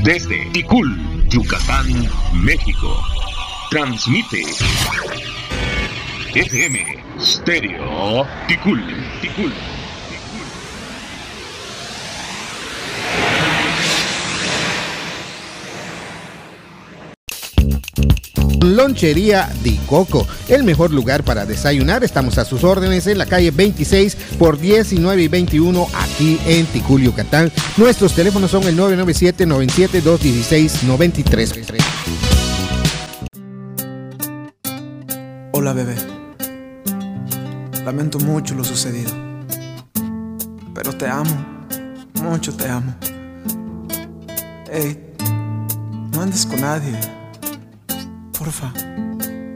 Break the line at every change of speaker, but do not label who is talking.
Desde Ticul, Yucatán, México. Transmite FM Stereo Ticul.
Lonchería Di Coco, el mejor lugar para desayunar. Estamos a sus órdenes en la calle 26 por 19 y 21 aquí en Ticul, Yucatán. Nuestros teléfonos son el 997-97-216-93.
Hola, bebé. Lamento mucho lo sucedido, pero te amo, mucho te amo. Ey, no andes con nadie, porfa.